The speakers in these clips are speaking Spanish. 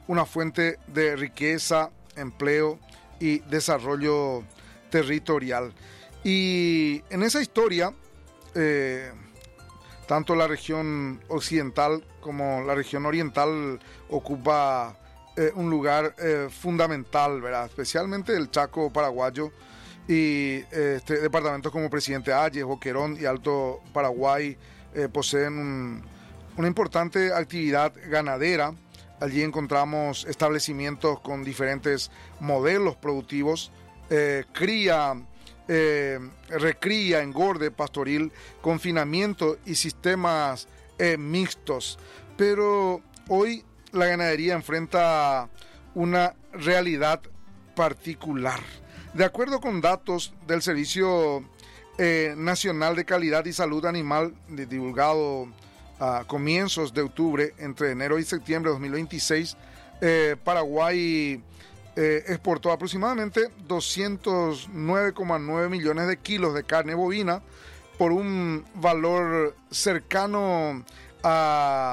una fuente de riqueza, empleo y desarrollo territorial. Y en esa historia, tanto la región occidental como la región oriental ocupa un lugar fundamental, ¿verdad? Especialmente el Chaco paraguayo y departamentos como Presidente Hayes, Boquerón y Alto Paraguay poseen una importante actividad ganadera. Allí encontramos establecimientos con diferentes modelos productivos, cría, recría, engorde pastoril, confinamiento y sistemas mixtos. Pero hoy la ganadería enfrenta una realidad particular. De acuerdo con datos del Servicio Nacional de Calidad y Salud Animal, divulgado a comienzos de octubre, entre enero y septiembre de 2026, Paraguay exportó aproximadamente 209,9 millones de kilos de carne bovina por un valor cercano a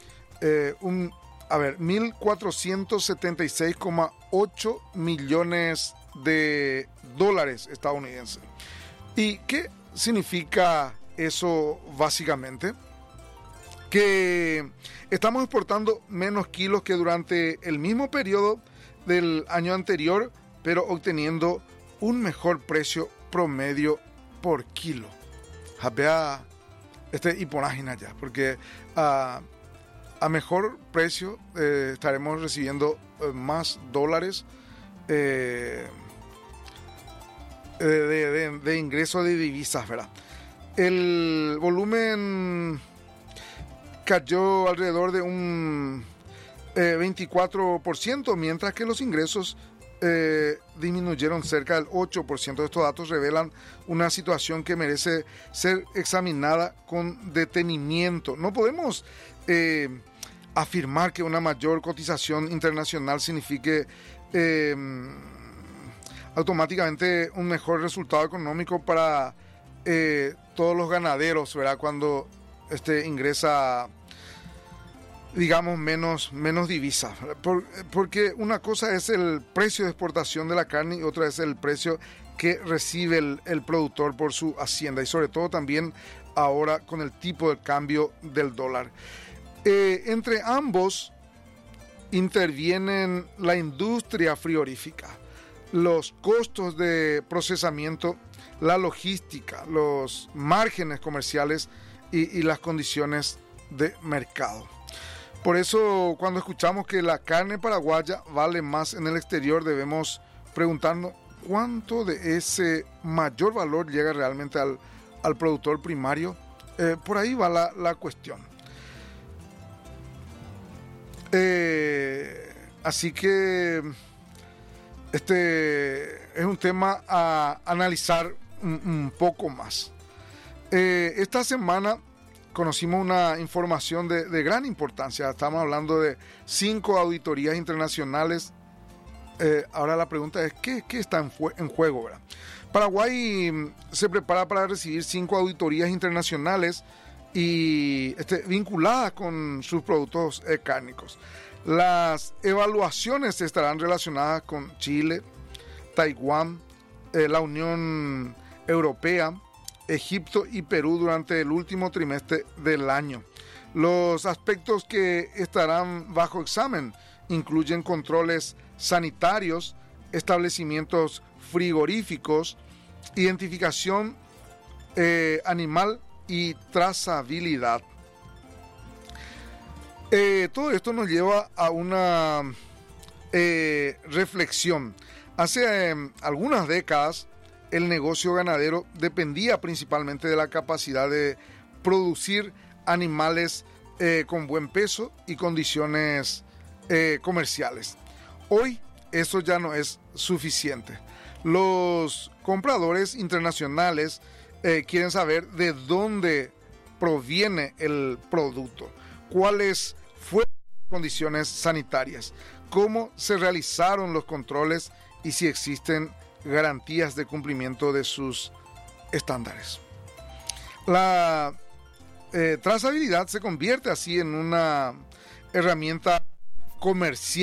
1.476,8 millones de dólares estadounidenses. ¿Y qué significa eso básicamente? Que estamos exportando menos kilos que durante el mismo periodo del año anterior, pero obteniendo un mejor precio promedio por kilo. Vea hiponágina ya, porque a mejor precio estaremos recibiendo más dólares de ingreso de divisas, ¿verdad? El volumen cayó alrededor de un 24%, mientras que los ingresos disminuyeron cerca del 8%. Estos datos revelan una situación que merece ser examinada con detenimiento. No podemos afirmar que una mayor cotización internacional signifique automáticamente un mejor resultado económico para todos los ganaderos, ¿verdad? Cuando ingresa, digamos, menos divisas, porque una cosa es el precio de exportación de la carne y otra es el precio que recibe el productor por su hacienda, y sobre todo también ahora con el tipo de cambio del dólar. Entre ambos intervienen la industria frigorífica, los costos de procesamiento, la logística, los márgenes comerciales y las condiciones de mercado. Por eso, cuando escuchamos que la carne paraguaya vale más en el exterior, debemos preguntarnos cuánto de ese mayor valor llega realmente al productor primario. Por ahí va la cuestión. Así que es un tema a analizar un poco más. Esta semana conocimos una información de gran importancia. Estamos hablando de 5 auditorías internacionales. Ahora la pregunta es, ¿qué está en juego, ¿verdad? Paraguay se prepara para recibir 5 auditorías internacionales y vinculadas con sus productos cárnicos. Las evaluaciones estarán relacionadas con Chile, Taiwán, la Unión Europea, Egipto y Perú durante el último trimestre del año. Los aspectos que estarán bajo examen incluyen controles sanitarios, establecimientos frigoríficos, identificación animal y trazabilidad. Todo esto nos lleva a una reflexión. Hace algunas décadas, el negocio ganadero dependía principalmente de la capacidad de producir animales con buen peso y condiciones comerciales. Hoy eso ya no es suficiente. Los compradores internacionales quieren saber de dónde proviene el producto, cuáles fueron las condiciones sanitarias, cómo se realizaron los controles y si existen garantías de cumplimiento de sus estándares. La trazabilidad se convierte así en una herramienta comercial